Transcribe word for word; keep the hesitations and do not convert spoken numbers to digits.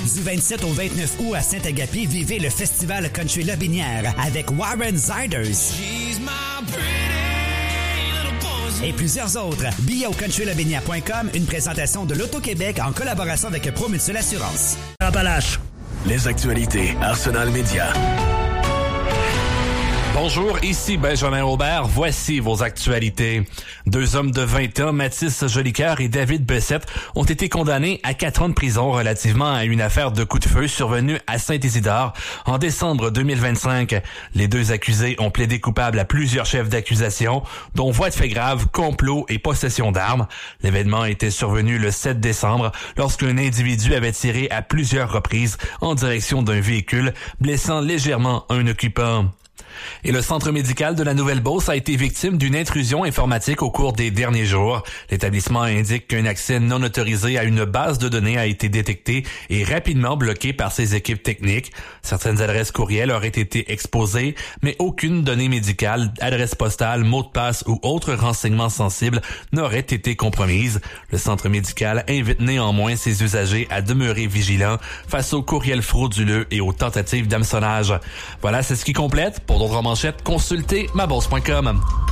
Du vingt-sept au vingt-neuf août à Saint-Agapi, vivez le festival Country Lobinière avec Warren Ziders et plusieurs autres. Billets au country lobinière point com, une présentation de l'Auto-Québec en collaboration avec Promutuelle Assurance. Appalaches. Les actualités Arsenal Média. Bonjour, ici Benjamin Aubert. Voici vos actualités. Deux hommes de vingt ans, Mathis Jolicoeur et David Bessette, ont été condamnés à quatre ans de prison relativement à une affaire de coup de feu survenue à Saint-Isidore en décembre deux mille vingt-cinq. Les deux accusés ont plaidé coupables à plusieurs chefs d'accusation, dont voies de fait grave, complot et possession d'armes. L'événement était survenu le sept décembre lorsqu'un individu avait tiré à plusieurs reprises en direction d'un véhicule, blessant légèrement un occupant. Et le centre médical de la Nouvelle-Beauce a été victime d'une intrusion informatique au cours des derniers jours. L'établissement indique qu'un accès non autorisé à une base de données a été détecté et rapidement bloqué par ses équipes techniques. Certaines adresses courriels auraient été exposées, mais aucune donnée médicale, adresse postale, mot de passe ou autre renseignement sensible n'aurait été compromise. Le centre médical invite néanmoins ses usagers à demeurer vigilants face aux courriels frauduleux et aux tentatives d'hameçonnage. Voilà, c'est ce qui complète. Pour d'autres manchettes, consultez ma bourse point com.